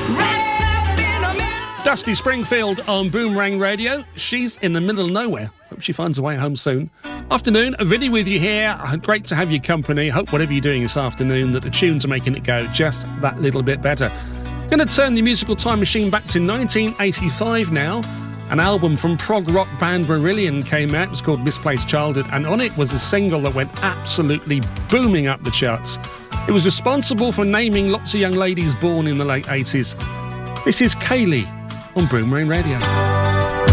Dusty Springfield on Boomerang Radio. She's in the middle of nowhere. Hope she finds a way home soon. Afternoon, Vinny with you here. Great to have your company. Hope whatever you're doing this afternoon that the tunes are making it go just that little bit better. Going to turn the musical time machine back to 1985 now. An album from prog rock band Marillion came out. It was called Misplaced Childhood, and on it was a single that went absolutely booming up the charts. It was responsible for naming lots of young ladies born in the late 80s. This is Kaylee on Boomerang Radio.